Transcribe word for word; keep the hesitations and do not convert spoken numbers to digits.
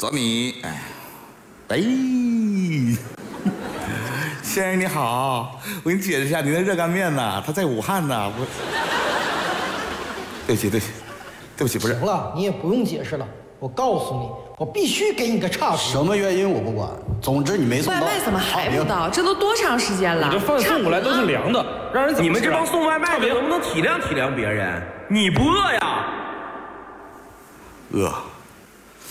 找你。哎，哎，先生你好，我给你解释一下，您的热干面呢，它在武汉呢。我，对不起，对不起，对不起，不是。 行了，你也不用解释了。我告诉你，我必须给你个差评。 什么原因我不管，总之你没送到。 外卖怎么还不到？这都多长时间了？ 你这饭送过来都是凉的，让人怎么吃啊？ 你们这帮送外卖的能不能体谅体谅别人？你不饿呀？ 饿。